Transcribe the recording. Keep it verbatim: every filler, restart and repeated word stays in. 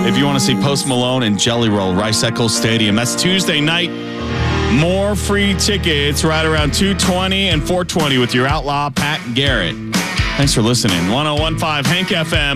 if you want to see Post Malone and Jelly Roll, Rice Eccles Stadium. That's Tuesday night. More free tickets right around two twenty and four twenty with your outlaw, Pat Garrett. Thanks for listening. one oh one point five Hank F M.